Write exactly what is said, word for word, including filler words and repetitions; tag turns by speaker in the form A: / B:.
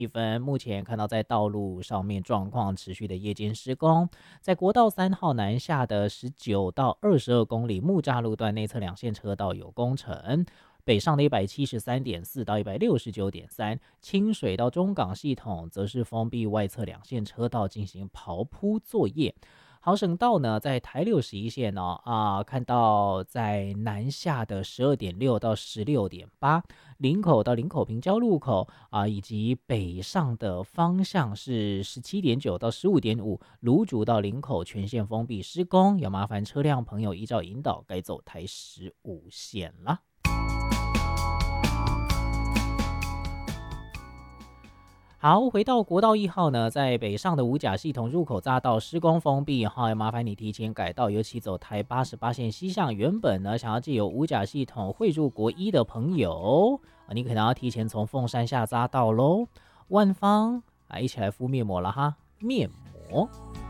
A: 一分，目前看到在道路上面状况持续的夜间施工，在国道三号南下的十九到二十二公里木栅路段内侧两线车道有工程。北上的一百七十三点四到一百六十九点三，清水到中港系统则是封闭外侧两线车道进行刨铺作业。好，省道呢，在台六十一线呢、哦，啊，看到在南下的十二点六到十六点八，林口到林口平交路口啊，以及北上的方向是十七点九到十五点五，芦竹到林口全线封闭施工，要麻烦车辆朋友依照引导改走台十五线啦。好，回到国道一号呢，在北上的五甲系统入口匝道施工封闭，哈，要麻烦你提前改道，尤其走台八十八线西向，原本呢想要借由五甲系统汇入国一的朋友，啊，你可能要提前从凤山下匝道喽。万方啊，一起来敷面膜了哈，面膜。